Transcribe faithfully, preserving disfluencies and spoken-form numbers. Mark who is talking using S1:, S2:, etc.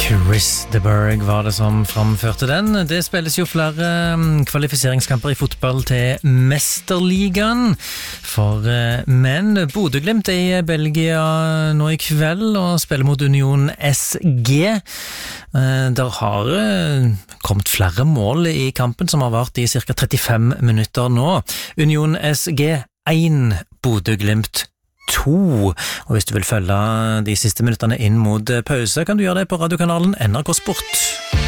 S1: Chris de Burgh var det som framførte den. Det spilles jo flere kvalifiseringskamper i fotball til Mesterligaen for menn. Bodø/Glimt er i Belgia nå i kveld og spiller mot Union S G. Der har kommet flere mål i kampen som har vart i cirka trettifem minutter nå. Union S G én, Bodø/Glimt to. Og hvis du vil følge de siste minutterne inn mot pause, kan du gjøre det på radiokanalen N R K Sport.